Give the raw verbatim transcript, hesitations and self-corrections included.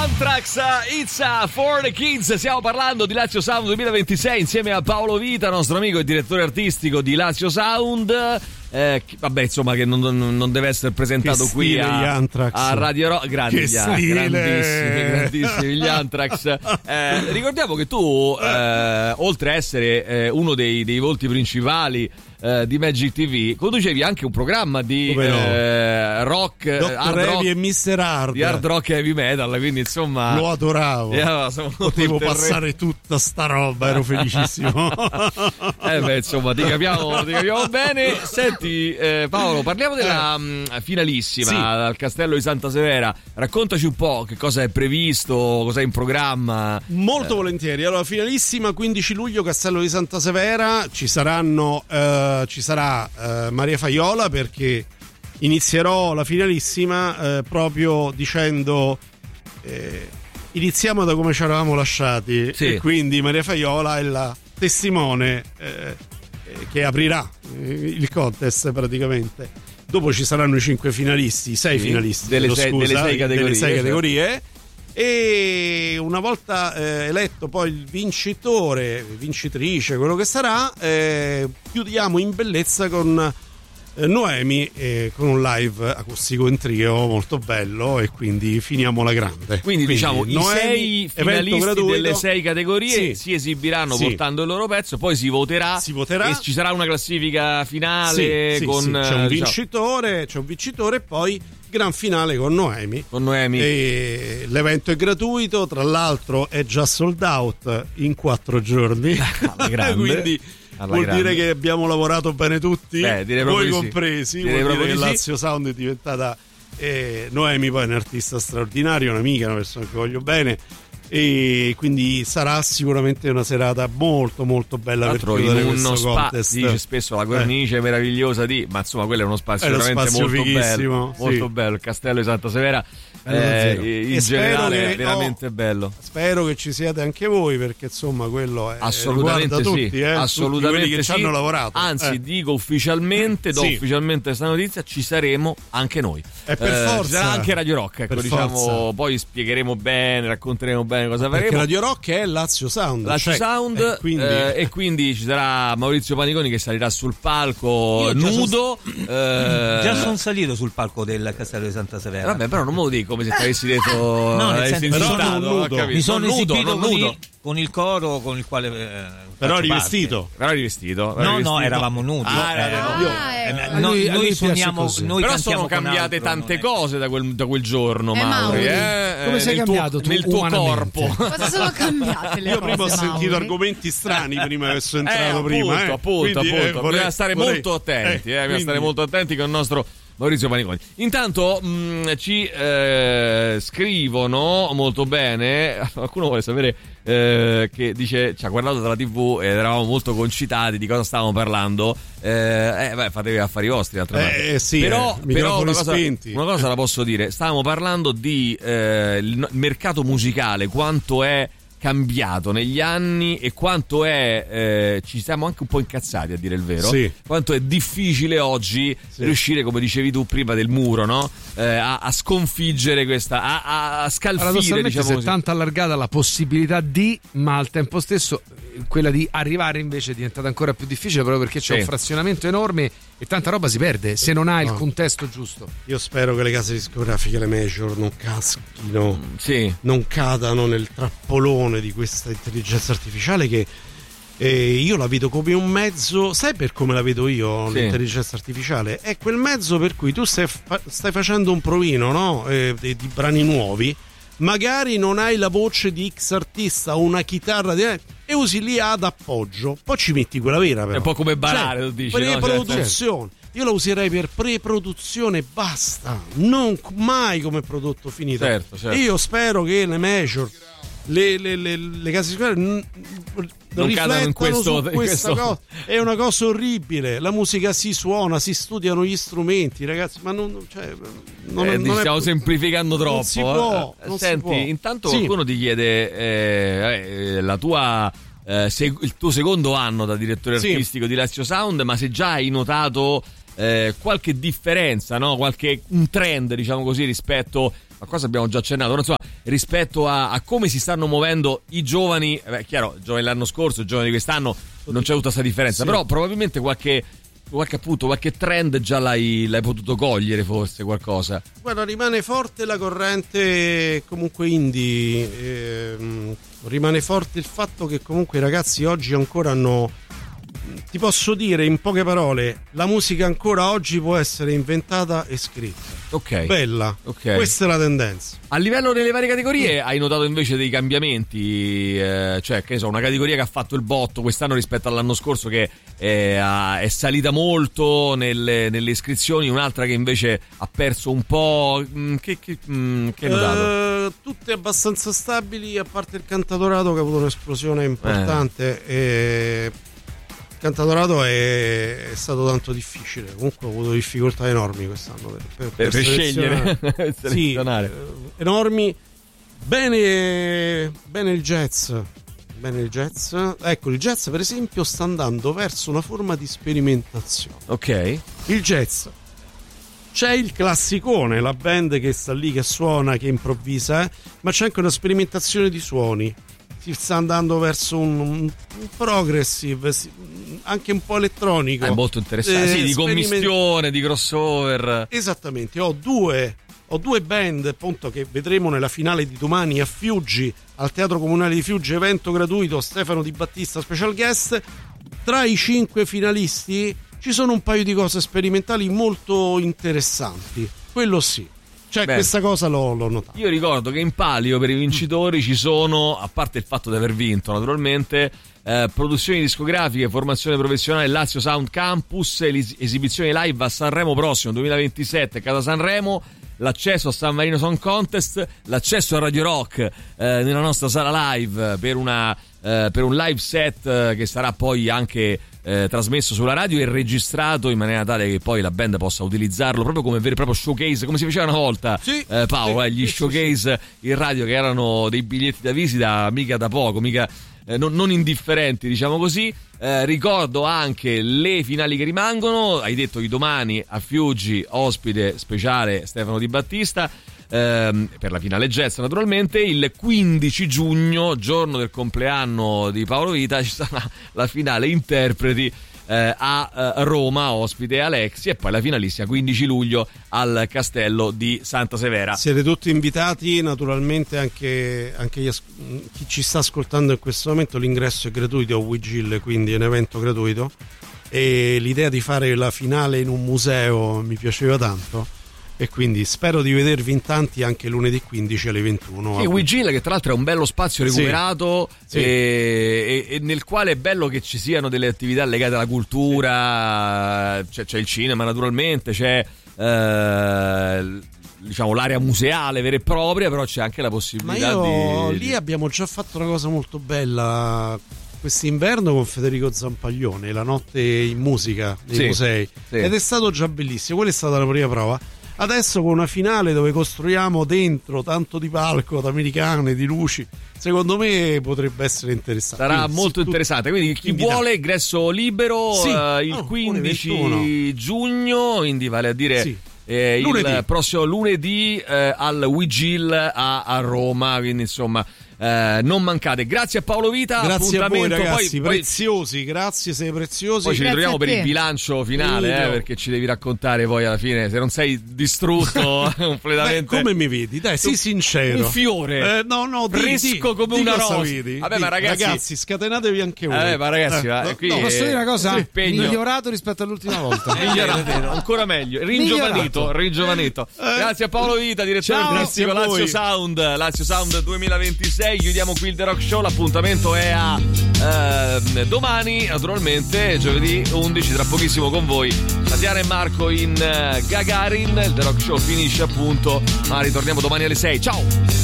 Anthrax, It's for the Kids. Stiamo parlando di Lazio Sound duemilaventisei insieme a Paolo Vita, nostro amico e direttore artistico di Lazio Sound. Eh, vabbè, insomma, che non, non deve essere presentato che qui a, a Radio Rock. Grandi, che gli, grandissimi, grandissimi gli Anthrax. Eh, ricordiamo che tu, eh, oltre a essere eh, uno dei, dei volti principali eh, di Magic T V, conducevi anche un programma di no? eh, rock, Doctor hard Heavy rock e mister Hard, di hard rock e heavy metal, quindi insomma lo adoravo. Yeah, potevo passare tutta sta roba, ero felicissimo. eh beh, insomma, ti capiamo, ti capiamo bene. Senti, eh, Paolo, parliamo della eh. finalissima sì. al Castello di Santa Severa. Raccontaci un po' che cosa è previsto, cosa è in programma. Molto eh. volentieri. Allora, finalissima quindici luglio, Castello di Santa Severa. Ci saranno eh, ci sarà eh, Maria Faiola, perché inizierò la finalissima eh, proprio dicendo eh, iniziamo da come ci eravamo lasciati, sì. E quindi Maria Faiola è la testimone eh, che aprirà il contest praticamente. Dopo ci saranno i cinque finalisti, sei sì, finalisti delle, sei, scusa, delle sei categorie, delle sei categorie e una volta eh, eletto poi il vincitore, vincitrice, quello che sarà, eh, chiudiamo in bellezza con eh, Noemi eh, con un live acustico in trio molto bello, e quindi finiamo la grande. Quindi, quindi diciamo Noemi, i sei finalisti delle sei categorie sì. si esibiranno sì. portando il loro pezzo, poi si voterà, si voterà e ci sarà una classifica finale sì, con sì, sì. c'è un diciamo, vincitore, c'è un vincitore e poi gran finale con Noemi. Con Noemi. E l'evento è gratuito, tra l'altro è già sold out in quattro giorni. Quindi alla vuol grande. dire che abbiamo lavorato bene tutti, Beh, voi sì. compresi. Direi vuol dire che sì. Lazio Sound è diventata eh, Noemi poi è un artista straordinario, un'amica, una persona che voglio bene, e quindi sarà sicuramente una serata molto molto bella per chiudere in questo uno spa, contest. si dice spesso la cornice eh. meravigliosa di, ma insomma quello è uno spazio è veramente spazio molto bello, sì. molto bello, il Castello di Santa Severa eh, in generale che, è veramente oh, bello. Spero che ci siate anche voi, perché insomma quello è assolutamente sì, tutti, eh, assolutamente tutti quelli che sì. ci hanno lavorato. Anzi, eh. dico ufficialmente, do sì. ufficialmente questa notizia, ci saremo anche noi. E per eh, forza. Ci sarà anche Radio Rock, ecco, per diciamo, forza. poi spiegheremo bene, racconteremo bene cosa perché faremo. Radio Rock è Lazio Sound, Lazio cioè, Sound eh, quindi... Eh, e quindi ci sarà Maurizio Paniconi che salirà sul palco Io nudo. Son... Eh... Già sono salito sul palco del Castello di Santa Severa. Vabbè, però non me lo dico come se ti avessi detto. No, nel senso, però non nudo. Mi sono non esibito nudo, non con, nudo. Il, con il coro con il quale eh, però rivestito. Però rivestito. No, rivestito. no, eravamo nudi. Ah, eh, no. io, Ah, eh, ecco. noi, a lui noi suoniamo, così. noi però cantiamo sono cambiate altro, tante è... cose da quel, da quel giorno, eh, Mauri. Mauri. Eh? Come sei nel cambiato tuo, tu nel tuo umanamente? corpo? Cosa sono cambiate le Io cose, prima ho sentito Mauri? argomenti strani prima che sono Eh, entrato appunto, prima, eh. appunto, Quindi, appunto. eh, vorrei, bisogna stare vorrei, molto attenti, eh, eh, bisogna quindi... stare molto attenti con il nostro Maurizio Paniconi. Intanto mh, ci eh, scrivono molto bene. Qualcuno vuole sapere eh, che dice ci ha guardato dalla tivù ed eravamo molto concitati di cosa stavamo parlando. Eh, eh beh, fatevi affari vostri, d'altra eh, sì, però, eh, però una, cosa, spenti. una cosa la posso dire. Stavamo parlando di eh, il mercato musicale, quanto è cambiato negli anni e quanto è eh, ci siamo anche un po' incazzati, a dire il vero, sì. quanto è difficile oggi sì. riuscire, come dicevi tu prima del muro, no? Eh, a, a sconfiggere questa, a, a scalfire, diciamo si è così. tanto allargata la possibilità di, ma al tempo stesso quella di arrivare invece è diventata ancora più difficile, proprio perché c'è sì. un frazionamento enorme e tanta roba si perde se non hai no. il contesto giusto. Io spero che le case discografiche, le major, non caschino, mm, sì. non cadano nel trappolone di questa intelligenza artificiale che eh, io la vedo come un mezzo. Sai per come la vedo io sì. l'intelligenza artificiale? È quel mezzo per cui tu stai, fa- stai facendo un provino, no? Eh, di, di brani nuovi, magari non hai la voce di X artista o una chitarra di... e usi l'I A ad appoggio, poi ci metti quella vera, però. È un po' come barare, cioè, tu dici, pre-produzione. No? Io la userei per pre-produzione, basta, non mai come prodotto finito. Certo, certo. Io spero che le major, le, le, le, le case sicuramente non cadano in questo, su in questa questo... cosa. È una cosa orribile. La musica si suona, si studiano gli strumenti, ragazzi, ma non, cioè, non, eh, non stiamo è... semplificando troppo. Non si può, eh. non Senti, si può. intanto sì. qualcuno ti chiede eh, eh, la tua Eh, seg- il tuo secondo anno da direttore sì. artistico di Lazio Sound, ma se già hai notato eh, qualche differenza, no? Qualche un trend, diciamo così, rispetto a cosa abbiamo già accennato, però, insomma, rispetto a, a come si stanno muovendo i giovani. Eh beh, chiaro, i giovani dell'anno scorso, i giovani di quest'anno, non c'è tutta questa differenza, sì. Però probabilmente qualche qualche appunto, qualche trend già l'hai, l'hai potuto cogliere, forse qualcosa. Guarda, rimane forte la corrente comunque indie, ehm, rimane forte il fatto che comunque i ragazzi oggi ancora hanno, ti posso dire in poche parole, la musica ancora oggi può essere inventata e scritta. Ok. Bella. Ok. Questa è la tendenza. A livello delle varie categorie hai notato invece dei cambiamenti, eh, cioè che ne so, una categoria che ha fatto il botto quest'anno rispetto all'anno scorso, che è, è salita molto nelle, nelle iscrizioni, un'altra che invece ha perso un po'. Che, che, che hai notato? Uh, tutte abbastanza stabili, a parte il Cantautorato che ha avuto un'esplosione importante. Eh. E Cantautorato è, è stato tanto difficile, comunque ho avuto difficoltà enormi quest'anno per, per, per, per scegliere, selezionare. Sì, enormi. Bene, bene il jazz, bene il jazz. Ecco, il jazz per esempio sta andando verso una forma di sperimentazione. Ok. Il jazz, c'è il classicone, la band che sta lì, che suona, che improvvisa, eh? Ma c'è anche una sperimentazione di suoni. Si sta andando verso un, un progressive, anche un po' elettronico. È molto interessante. Eh, sì, di commistione, di crossover. Esattamente. Ho due, ho due band appunto che vedremo nella finale di domani a Fiuggi, al Teatro Comunale di Fiuggi, evento gratuito, Stefano Di Battista special guest. Tra i cinque finalisti ci sono un paio di cose sperimentali molto interessanti. Quello sì. Cioè, beh, questa cosa l'ho, l'ho notata. Io ricordo che in palio per i vincitori ci sono, a parte il fatto di aver vinto naturalmente, eh, produzioni discografiche, formazione professionale, Lazio Sound Campus, elis- esibizioni live a Sanremo prossimo duemilaventisette, Casa Sanremo, l'accesso a San Marino Song Contest, l'accesso a Radio Rock eh, nella nostra sala live per, una, eh, per un live set eh, che sarà poi anche Eh, trasmesso sulla radio e registrato in maniera tale che poi la band possa utilizzarlo proprio come vero e proprio showcase, come si faceva una volta, sì, eh, Paolo, sì, eh, gli sì, showcase sì. in radio, che erano dei biglietti da visita mica da poco, mica eh, non, non indifferenti, diciamo così. Eh, ricordo anche le finali che rimangono. Hai detto di domani a Fiuggi, ospite speciale Stefano Di Battista, ehm, per la finale jazz naturalmente. Il quindici giugno, giorno del compleanno di Paolo Vita, ci sarà la finale interpreti eh, a eh, Roma, ospite Alexi, e poi la finalissima quindici luglio al Castello di Santa Severa. Siete tutti invitati, naturalmente anche, anche gli as- chi ci sta ascoltando in questo momento. L'ingresso è gratuito a Wigil, quindi è un evento gratuito, e l'idea di fare la finale in un museo mi piaceva tanto, e quindi spero di vedervi in tanti anche lunedì quindici alle ventuno. Sì, Wigil, che tra l'altro è un bello spazio recuperato, sì, e, e, e nel quale è bello che ci siano delle attività legate alla cultura, sì. c'è, c'è il cinema naturalmente, c'è eh, diciamo l'area museale vera e propria, però c'è anche la possibilità. Ma io, di, lì di... abbiamo già fatto una cosa molto bella quest'inverno con Federico Zampaglione, la notte in musica nei sì, musei, sì. ed è stato già bellissimo. Quella è stata la prima prova. Adesso con una finale dove costruiamo dentro tanto di palco, di americane, di luci, secondo me potrebbe essere interessante. Sarà quindi, molto tu, interessante. Quindi chi invitato. vuole ingresso libero, sì. uh, il oh, quindici giugno, quindi vale a dire sì. eh, lunedì. il prossimo lunedì eh, al Wigil a, a Roma. Quindi insomma, eh, non mancate. Grazie a Paolo Vita. Grazie a voi ragazzi, poi, preziosi, poi, grazie, sei preziosi. Poi ci Grazie ritroviamo per te. il bilancio finale, eh, perché ci devi raccontare poi alla fine, se non sei distrutto completamente. Beh, come mi vedi? Dai, sii sincero. Un fiore. Eh, no, no, di, fresco di, come di una cosa rosa. vedi? Vabbè, Di, ma ragazzi, ragazzi, scatenatevi anche voi. Eh, ma ragazzi, eh, va, no, qui no, è- Posso dire una cosa? impegno. Migliorato rispetto all'ultima volta. Migliorato, ancora meglio, ringiovanito, Migliorato. ringiovanito. Eh. Grazie a Paolo Vita, direttore Ciao. artistico Grazie a Lazio voi. Sound, Lazio Sound duemilaventisei. Chiudiamo qui il The Rock Show. L'appuntamento è a ehm, domani, naturalmente, giovedì undici, tra pochissimo con voi Tatiana e Marco in eh, Gagarin. Il The Rock Show finisce appunto, ma ritorniamo domani alle sei. Ciao!